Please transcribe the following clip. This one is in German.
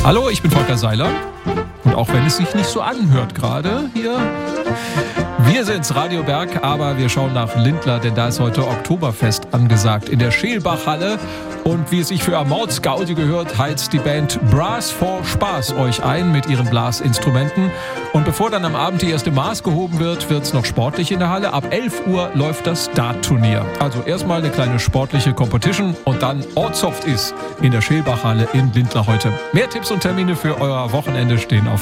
Hallo, ich bin Volker Seiler. Und auch wenn es sich nicht so anhört gerade hier, wir sind's, Radio Berg, aber wir schauen nach Lindlar, denn da ist heute Oktoberfest angesagt in der Scheelbachhalle. Und wie es sich für Amortsgaudi gehört, heizt die Band Brass for Spaß euch ein mit ihren Blasinstrumenten. Und bevor dann am Abend die erste Maß gehoben wird, wird's noch sportlich in der Halle. Ab 11 Uhr läuft das Dart-Turnier. Also erstmal eine kleine sportliche Competition und dann Ortsoft ist in der Scheelbachhalle in Lindlar heute. Mehr Tipps und Termine für euer Wochenende stehen auf